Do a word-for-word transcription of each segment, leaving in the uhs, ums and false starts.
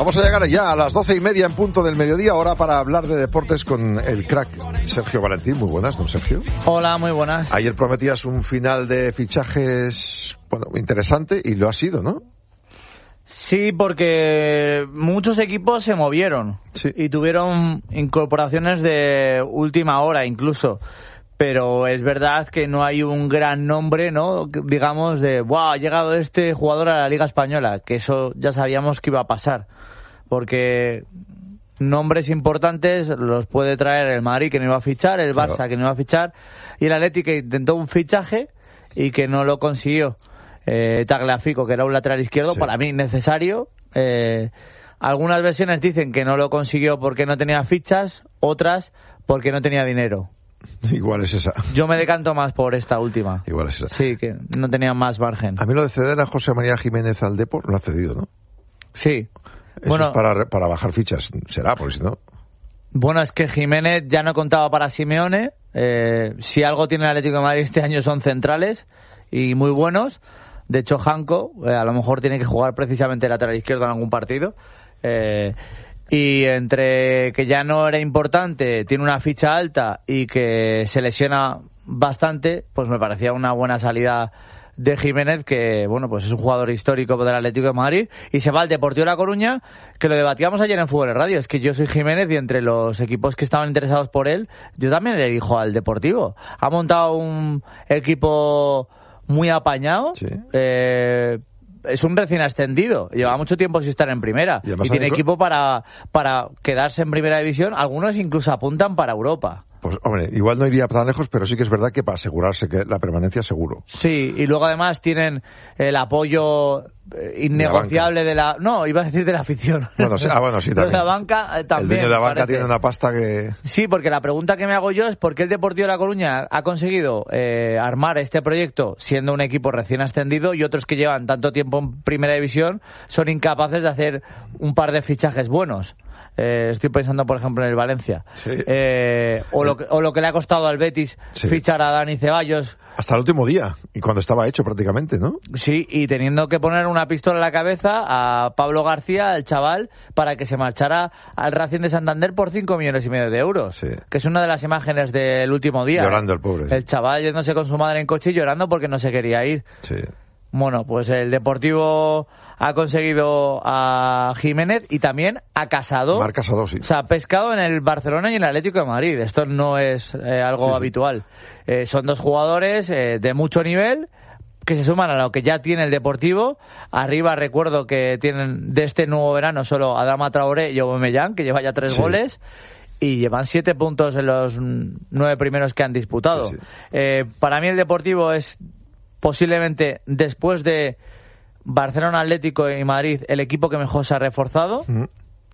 Vamos a llegar ya a las doce y media en punto del mediodía, hora para hablar de deportes con el crack Sergio Valentín. Muy buenas, don Sergio. Hola, muy buenas. Ayer prometías un final de fichajes, bueno, interesante, y lo ha sido, ¿no? Sí, porque muchos equipos se movieron sí. y tuvieron incorporaciones de última hora incluso. Pero es verdad que no hay un gran nombre, ¿no? Digamos de, ¡wow! Ha llegado este jugador a la Liga Española, que eso ya sabíamos que iba a pasar. Porque nombres importantes los puede traer el Madrid, que no iba a fichar, el Barça, claro, que no iba a fichar, y el Atleti, que intentó un fichaje y que no lo consiguió. Eh, Tagliafico, que era un lateral izquierdo, sí. para mí necesario. Eh, algunas versiones dicen que no lo consiguió porque no tenía fichas, otras porque no tenía dinero. Igual es esa. Yo me decanto más por esta última. Igual es esa. Sí, que no tenía más margen. A mí lo de ceder a José María Jiménez al Depor lo ha cedido, ¿no? Sí. Eso bueno, es para, para bajar fichas, será, porque si no... Bueno, es que Jiménez ya no contaba para Simeone. Eh, si algo tiene el Atlético de Madrid este año son centrales y muy buenos. De hecho, Janko eh, a lo mejor tiene que jugar precisamente lateral izquierdo en algún partido. Eh... Y entre que ya no era importante, tiene una ficha alta y que se lesiona bastante, pues me parecía una buena salida de Jiménez, que bueno, pues es un jugador histórico del Atlético de Madrid, y se va al Deportivo de La Coruña, que lo debatíamos ayer en Fútbol Radio. Es que yo soy Jiménez y entre los equipos que estaban interesados por él, yo también le elijo al Deportivo. Ha montado un equipo muy apañado, sí. eh... Es un recién ascendido, lleva mucho tiempo sin estar en primera y, y tiene equipo para, para quedarse en primera división. Algunos incluso apuntan para Europa. Pues hombre, igual no iría tan lejos, pero sí que es verdad que para asegurarse que la permanencia seguro. Sí, y luego además tienen el apoyo innegociable de la, de la... No, iba a decir de la afición. Bueno, sí, ah, bueno, sí, también. De la banca eh, también. El dueño de la banca parece. tiene una pasta que... Sí, porque la pregunta que me hago yo es por qué el Deportivo de La Coruña ha conseguido eh, armar este proyecto siendo un equipo recién ascendido, y otros que llevan tanto tiempo en primera división son incapaces de hacer un par de fichajes buenos. Eh, estoy pensando, por ejemplo, en el Valencia. Sí. Eh, o, lo que, o lo que le ha costado al Betis sí. fichar a Dani Ceballos. Hasta el último día, y cuando estaba hecho prácticamente, ¿no? Sí, y teniendo que poner una pistola en la cabeza a Pablo García, el chaval, para que se marchara al Racing de Santander por cinco millones y medio de euros. Sí. Que es una de las imágenes del último día. Llorando el pobre. Sí. El chaval yéndose con su madre en coche y llorando porque no se quería ir. Sí. Bueno, pues el Deportivo ha conseguido a Jiménez y también a Casado. Marc Casado, sí. O sea, pescado en el Barcelona y en el Atlético de Madrid. Esto no es eh, algo sí, habitual. Sí. Eh, son dos jugadores eh, de mucho nivel que se suman a lo que ya tiene el Deportivo. Arriba recuerdo que tienen de este nuevo verano solo Adama Traoré y Aubameyang, que lleva ya tres sí. goles. Y llevan siete puntos en los nueve primeros que han disputado. Sí, sí. Eh, para mí el Deportivo es posiblemente, después de Barcelona, Atlético y Madrid, el equipo que mejor se ha reforzado. Mm.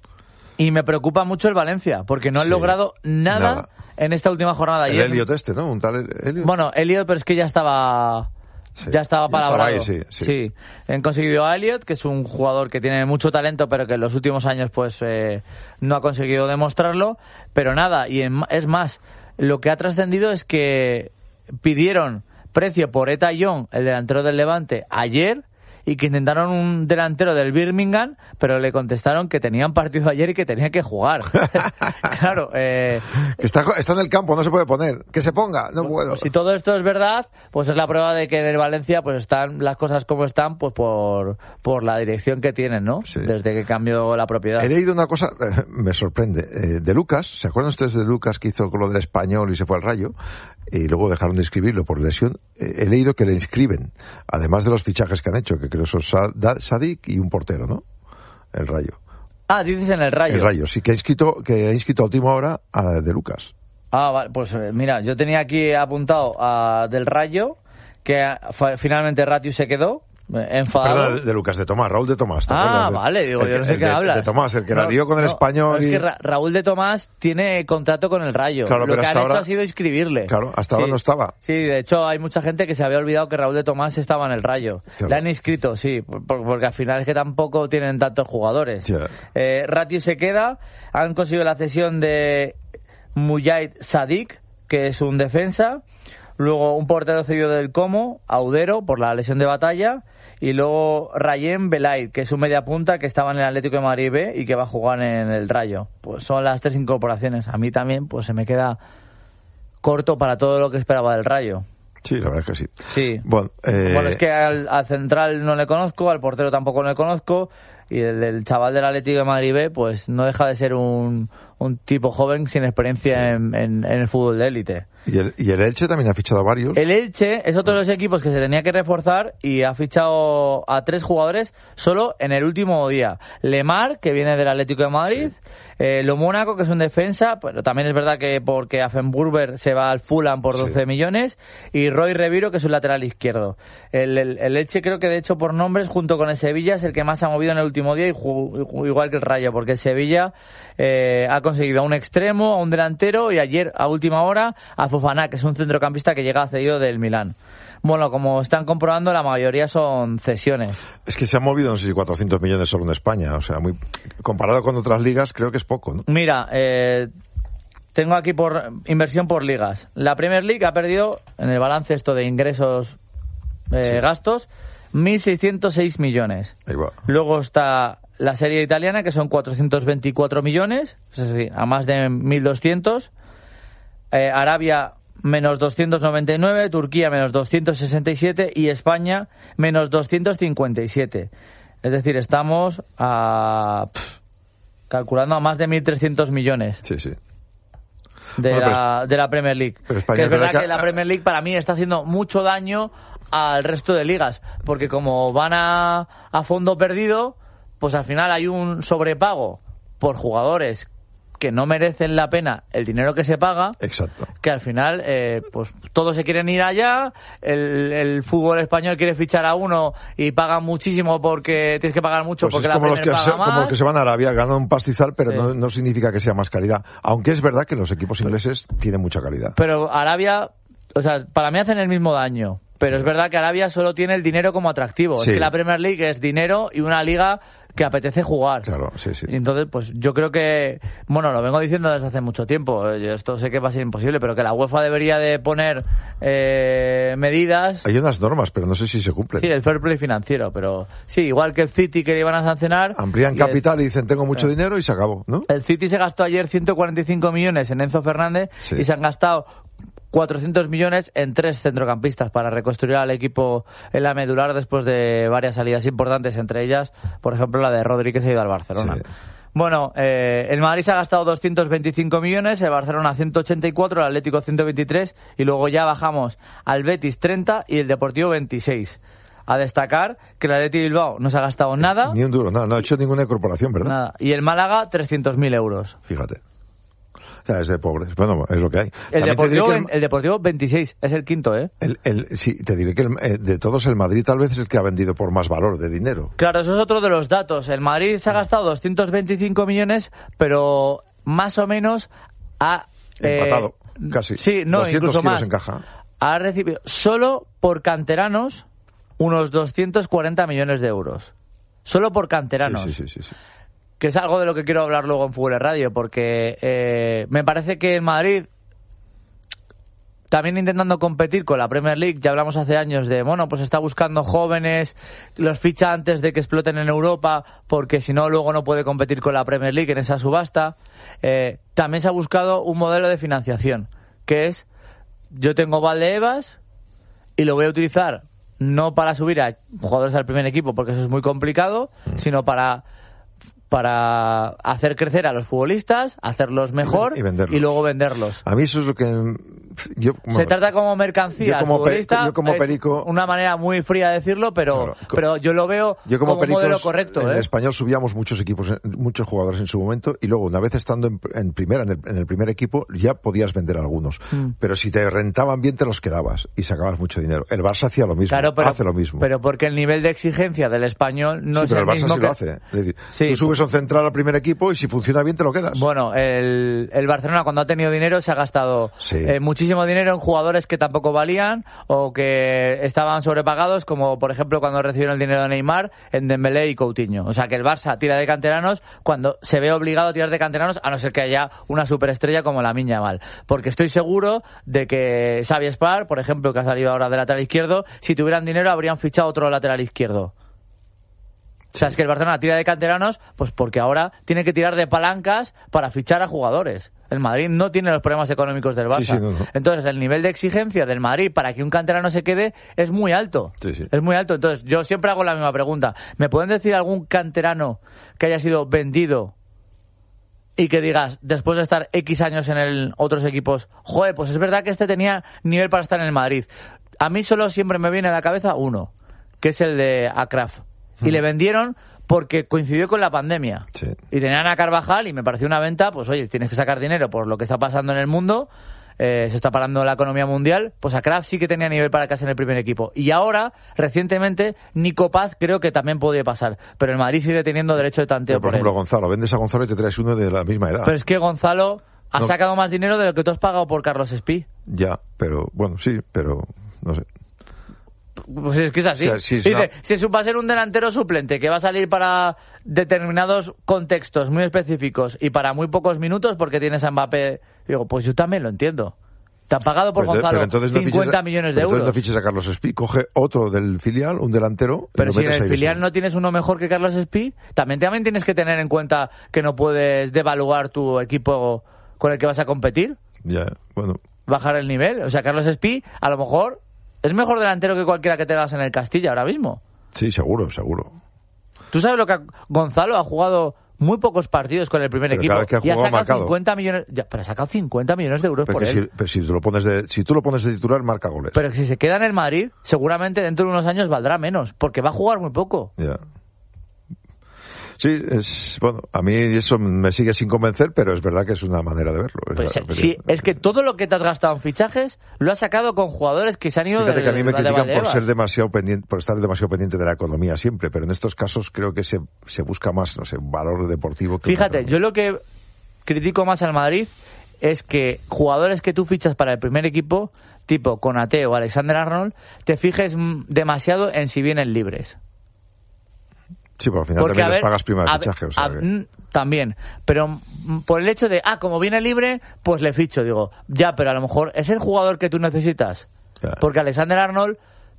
Y me preocupa mucho el Valencia, porque no han sí, logrado nada, nada en esta última jornada. El ayer. Elliot este, ¿no? Un tal Elliot. Bueno, Elliot, pero es que ya estaba... Sí, ya estaba palabrado. Ya estaba ahí, sí, sí. sí. Han conseguido a Elliot, que es un jugador que tiene mucho talento, pero que en los últimos años pues eh, no ha conseguido demostrarlo. Pero nada, y en, es más, lo que ha trascendido es que pidieron precio por Eta Young, el delantero del Levante, ayer, y que intentaron un delantero del Birmingham, pero le contestaron que tenían partido ayer y que tenía que jugar. Claro. Eh, está, está en el campo, no se puede poner. Que se ponga, no pues, puedo. Pues si todo esto es verdad, pues es la prueba de que en el Valencia pues están las cosas como están, pues por, por la dirección que tienen, ¿no? Sí. Desde que cambió la propiedad. He leído una cosa, eh, me sorprende, eh, de Lucas. ¿Se acuerdan ustedes de Lucas, que hizo con lo del Español y se fue al Rayo? Y luego dejaron de inscribirlo por lesión. Eh, he leído que le inscriben, además de los fichajes que han hecho, que creo son Sadik y un portero, ¿no? El Rayo. Ah, dices en el Rayo. El Rayo, sí, que ha inscrito, que ha inscrito a última hora a de Lucas. Ah, vale, pues mira, yo tenía aquí apuntado a del Rayo, que finalmente Ratiu se quedó enfadado. Perdón, de, de Lucas, de Tomás, Raúl de Tomás. ¿te ah, de, vale, digo, yo no sé el qué de, hablas. De Tomás, el que no, la dio con el no, Español. No, y... es que Ra- Raúl de Tomás tiene contrato con el Rayo. Claro, Lo pero que hasta han ahora, hecho ha sido inscribirle. Claro, hasta sí, ahora no estaba. Sí, de hecho hay mucha gente que se había olvidado que Raúl de Tomás estaba en el Rayo. Claro. Le han inscrito, sí, por, porque al final es que tampoco tienen tantos jugadores. Yeah. Eh, Ratiu se queda, han conseguido la cesión de Mujahid Sadik, que es un defensa. Luego un portero cedido del Como, Audero, por la lesión de Batalla. y luego Rayén Belaid, que es un media punta que estaba en el Atlético de Madrid B y que va a jugar en el Rayo. Pues son las tres incorporaciones. A mí también pues se me queda corto para todo lo que esperaba del Rayo. Sí, la verdad es que sí. Sí. Bueno, eh... bueno es que al, al central no le conozco, al portero tampoco le conozco, y el del chaval del Atlético de Madrid B, pues no deja de ser un, un tipo joven sin experiencia sí. en, en, en el fútbol de élite. ¿Y el, y el Elche también ha fichado a varios? El Elche es otro de los equipos que se tenía que reforzar y ha fichado a tres jugadores solo en el último día. Lemar, que viene del Atlético de Madrid, sí. eh, Lo Mónaco, que es un defensa, pero también es verdad que porque Affenburger se va al Fulham por doce sí. millones, y Roy Reviro, que es un lateral izquierdo. El, el, el Elche creo que de hecho por nombres, junto con el Sevilla, es el que más ha movido en el último día, y jugó, igual que el Rayo, porque el Sevilla eh, ha conseguido a un extremo, a un delantero, y ayer a última hora a Fofana, que es un centrocampista que llega cedido del Milán. Bueno, como están comprobando, la mayoría son cesiones. Es que se han movido, no sé si cuatrocientos millones solo en España. O sea, muy comparado con otras ligas, creo que es poco, ¿no? Mira, eh, tengo aquí por inversión por ligas. La Premier League ha perdido, en el balance esto de ingresos, eh, sí. gastos, mil seiscientos seis millones. Igual. Luego está la Serie Italiana, que son cuatrocientos veinticuatro millones, es decir, a más de mil doscientos. Eh, Arabia menos doscientos noventa y nueve, Turquía menos doscientos sesenta y siete y España menos doscientos cincuenta y siete. Es decir, estamos a, pff, calculando a más de mil trescientos millones. Sí, sí. De, bueno, la, pero, de la Premier League. Pero España que es verdad que, que la Premier League para mí está haciendo mucho daño al resto de ligas, porque como van a, a fondo perdido, pues al final hay un sobrepago por jugadores que no merecen la pena el dinero que se paga. Exacto. Que al final, eh, pues todos se quieren ir allá, el, el fútbol español quiere fichar a uno y pagan muchísimo porque tienes que pagar mucho, pues porque la Premier paga se, más. Como los que se van a Arabia, ganan un pastizal, pero sí. no, no significa que sea más calidad. Aunque es verdad que los equipos ingleses tienen mucha calidad. Pero Arabia, o sea, para mí hacen el mismo daño. Pero es verdad que Arabia solo tiene el dinero como atractivo. Sí. Es que la Premier League es dinero y una liga que apetece jugar. Claro, sí, sí. Y entonces, pues yo creo que, bueno, lo vengo diciendo desde hace mucho tiempo, yo esto sé que va a ser imposible, pero que la UEFA debería de poner eh, medidas. Hay unas normas, pero no sé si se cumplen. Sí, el fair play financiero, pero sí, igual que el City que le iban a sancionar. Amplían capital el, y dicen tengo mucho eh, dinero y se acabó, ¿no? El City se gastó ayer ciento cuarenta y cinco millones en Enzo Fernández sí. y se han gastado cuatrocientos millones en tres centrocampistas para reconstruir al equipo en la medular después de varias salidas importantes, entre ellas, por ejemplo, la de Rodri, que se ha ido al Barcelona. Sí. Bueno, eh, el Madrid se ha gastado doscientos veinticinco millones, el Barcelona ciento ochenta y cuatro, el Atlético ciento veintitrés y luego ya bajamos al Betis treinta y el Deportivo veintiséis. A destacar que el Athletic Bilbao no se ha gastado nada. Ni un duro, nada, no ha hecho ninguna incorporación, ¿verdad? Nada. Y el Málaga trescientos mil euros. Fíjate. O sea, es de pobres. Bueno, es lo que hay. El Deportivo, el, el Deportivo veintiséis, es el quinto, ¿eh? El, el, sí, te diré que el, de todos el Madrid tal vez es el que ha vendido por más valor de dinero. Claro, eso es otro de los datos. El Madrid se ha gastado doscientos veinticinco millones, pero más o menos ha... Empatado, eh, casi. Sí, no, incluso más. En caja. Ha recibido solo por canteranos unos doscientos cuarenta millones de euros. Solo por canteranos. Sí, sí, sí, sí, sí. Que es algo de lo que quiero hablar luego en Fútbol Radio, porque eh, me parece que en Madrid, también intentando competir con la Premier League, ya hablamos hace años de, bueno, pues está buscando jóvenes, los ficha antes de que exploten en Europa, porque si no, luego no puede competir con la Premier League en esa subasta. Eh, también se ha buscado un modelo de financiación, que es, yo tengo Valdebebas y lo voy a utilizar no para subir a jugadores al primer equipo, porque eso es muy complicado, mm. sino para... para hacer crecer a los futbolistas, hacerlos mejor y, y, y luego venderlos. A mí eso es lo que yo... Bueno, se trata como mercancía. Yo como, futbolista, pe, yo como perico... una manera muy fría de decirlo, pero, claro, pero yo lo veo yo como, como pericos, modelo correcto. En ¿eh? español subíamos muchos equipos, muchos jugadores en su momento, y luego una vez estando en, en primera, en el, en el primer equipo, ya podías vender algunos. Mm. Pero si te rentaban bien, te los quedabas y sacabas mucho dinero. El Barça hacía lo mismo, claro, pero, hace lo mismo. Pero porque el nivel de exigencia del español no sí, es pero el, el Barça mismo sí que... lo hace. Es decir, sí. tú subes a un central al primer equipo y si funciona bien te lo quedas. Bueno, el, el Barcelona cuando ha tenido dinero se ha gastado sí. eh, muchísimo muchísimo dinero en jugadores que tampoco valían o que estaban sobrepagados, como por ejemplo cuando recibieron el dinero de Neymar en Dembélé y Coutinho. O sea que el Barça tira de canteranos cuando se ve obligado a tirar de canteranos, a no ser que haya una superestrella como Lamine Yamal. Porque estoy seguro de que Xavi Espar, por ejemplo, que ha salido ahora de lateral izquierdo, si tuvieran dinero habrían fichado otro lateral izquierdo. O sea, es que el Barcelona tira de canteranos pues porque ahora tiene que tirar de palancas para fichar a jugadores. El Madrid no tiene los problemas económicos del Barça. Sí, sí, no, no. Entonces, el nivel de exigencia del Madrid para que un canterano se quede es muy alto. Sí, sí. Es muy alto. Entonces, yo siempre hago la misma pregunta. ¿Me pueden decir algún canterano que haya sido vendido y que digas, después de estar X años en el, otros equipos, joder, pues es verdad que este tenía nivel para estar en el Madrid? A mí solo siempre me viene a la cabeza uno, que es el de Akraf. Y mm. le vendieron porque coincidió con la pandemia. Sí. Y tenían a Carvajal y me pareció una venta, pues oye, tienes que sacar dinero por lo que está pasando en el mundo, eh, se está parando la economía mundial, pues a Kraft sí que tenía nivel para quedarse en el primer equipo. Y ahora, recientemente, Nico Paz creo que también podía pasar, pero el Madrid sigue teniendo derecho de tanteo. Pero, por, por ejemplo, él. Gonzalo, vendes a Gonzalo y te traes uno de la misma edad. Pero es que Gonzalo ha no. sacado más dinero de lo que tú has pagado por Carlos Espí. Ya, pero bueno, sí, pero no sé. Pues es que es así. O sea, si, es Dice, una... si eso va a ser un delantero suplente que va a salir para determinados contextos muy específicos y para muy pocos minutos porque tienes a Mbappé, digo, pues yo también lo entiendo. Te han pagado por pero, Gonzalo pero entonces no cincuenta fiches, millones de pero euros. Entonces no fiches a Carlos Espí, coge otro del filial, un delantero. Pero y si lo en el filial de no tienes uno mejor que Carlos Espí, también, también tienes que tener en cuenta que no puedes devaluar tu equipo con el que vas a competir. Ya, bueno. Bajar el nivel. O sea, Carlos Espí, a lo mejor es mejor delantero que cualquiera que tengas en el Castilla ahora mismo. Sí, seguro, seguro. ¿Tú sabes lo que ha... Gonzalo ha jugado muy pocos partidos con el primer pero equipo cada vez que ha y ha sacado marcado. cincuenta millones, ya, pero ha sacado cincuenta millones de euros pero por si, él. pero si tú lo pones de, si tú lo pones de titular, marca goles. Pero si se queda en el Madrid, seguramente dentro de unos años valdrá menos, porque va a jugar muy poco. Ya. Sí, es, bueno, a mí eso me sigue sin convencer, pero es verdad que es una manera de verlo. Pues es, sí, es que todo lo que te has gastado en fichajes lo has sacado con jugadores que se han ido. Fíjate de, que a mí me de critican por Valdebebas. ser demasiado pendiente, por estar demasiado pendiente de la economía siempre, pero en estos casos creo que se, se busca más, no sé, un valor deportivo. Que Fíjate, yo lo que critico más al Madrid es que jugadores que tú fichas para el primer equipo, tipo Konaté o Alexander Arnold, te fijes demasiado en si vienen libres. Sí, pero al final Porque, también les ver, pagas prima de a, fichaje. O sea a, que... También, pero por el hecho de, ah, como viene libre, pues le ficho. Digo, ya, pero a lo mejor es el jugador que tú necesitas. Ya. Porque Alexander Arnold,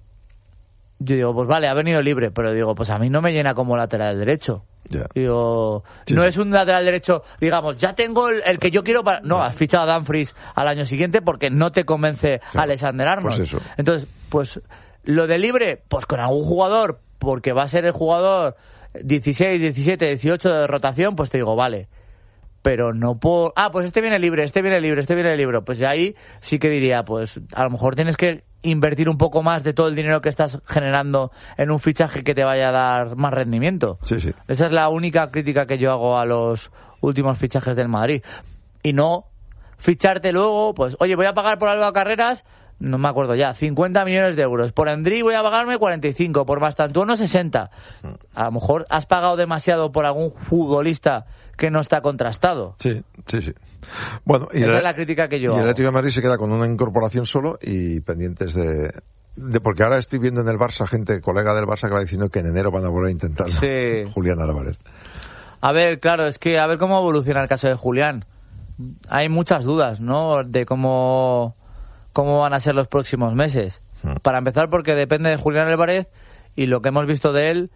yo digo, pues vale, ha venido libre, pero digo, pues a mí no me llena como lateral derecho. Ya. Digo, sí. no es un lateral derecho, digamos, ya tengo el, el que yo quiero para... No, ya. has fichado a Dumfries al año siguiente porque no te convence Claro. Alexander Arnold. Pues eso. Entonces, pues lo de libre, pues con algún jugador, porque va a ser el jugador dieciséis, diecisiete, dieciocho de rotación, pues te digo, vale. Pero no por... Ah, pues este viene libre, este viene libre, este viene libre. Pues ahí sí que diría, pues a lo mejor tienes que invertir un poco más de todo el dinero que estás generando en un fichaje que te vaya a dar más rendimiento. Sí, sí. Esa es la única crítica que yo hago a los últimos fichajes del Madrid. Y no ficharte luego, pues, oye, voy a pagar por Alba Carreras, no me acuerdo ya, cincuenta millones de euros. Por Endri voy a pagarme cuarenta y cinco, por Bastantuono sesenta. A lo mejor has pagado demasiado por algún futbolista que no está contrastado. Sí, sí, sí. Bueno, y esa la, es la crítica que yo y hago. el Atlético de Madrid se queda con una incorporación solo y pendientes de, de... Porque ahora estoy viendo en el Barça gente, colega del Barça, que va diciendo que en enero van a volver a intentarlo. Sí. Julián Álvarez. A ver, claro, es que a ver cómo evoluciona el caso de Julián. Hay muchas dudas, ¿no?, de cómo... cómo van a ser los próximos meses. Hmm. Para empezar, porque depende de Julián Álvarez y lo que hemos visto de él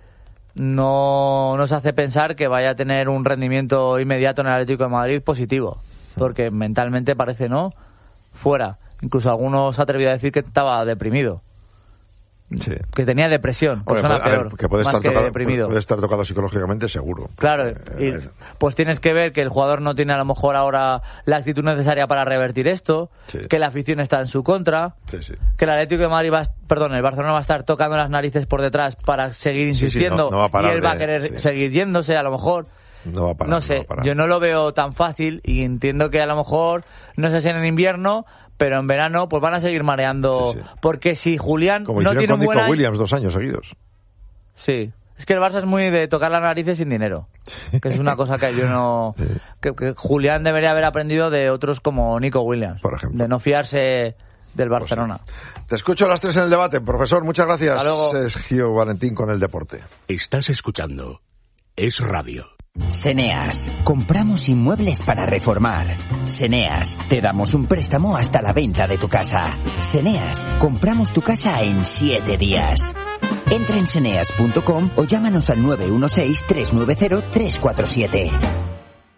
no nos hace pensar que vaya a tener un rendimiento inmediato en el Atlético de Madrid positivo, porque mentalmente parece no fuera. Incluso algunos se han atrevido a decir que estaba deprimido. Sí. Que tenía depresión, Hombre, persona puede, peor, ver, que puede más estar que tocado, deprimido. Puede estar tocado psicológicamente, seguro. Claro, eh, y, eh, pues tienes que ver que el jugador no tiene a lo mejor ahora la actitud necesaria para revertir esto, sí. que la afición está en su contra, sí, sí. que el Atlético de Madrid va, perdón, el Barcelona va a estar tocando las narices por detrás para seguir insistiendo, sí, sí, no, no va a parar y él va de, a querer sí. seguir yéndose a lo mejor. No va a parar, no sé, no va a parar. Yo no lo veo tan fácil y entiendo que a lo mejor no sé si en invierno, pero en verano pues van a seguir mareando, sí, sí. porque si Julián Como no hicieron tiene con un buen Nico año... Williams dos años seguidos. Sí, Es que el Barça es muy de tocar las narices sin dinero. Que es una cosa que yo no... Que, que Julián debería haber aprendido de otros como Nico Williams. Por ejemplo. De no fiarse del Barcelona. Pues sí. Te escucho a las tres en el debate, profesor. Muchas gracias. Hasta luego. Sergio Valentín con el deporte. Estás escuchando Es Radio. Seneas, compramos inmuebles para reformar. Seneas, te damos un préstamo hasta la venta de tu casa. Seneas, compramos tu casa en siete días. Entra en seneas punto com o llámanos al nueve uno seis, tres nueve cero, tres cuatro siete.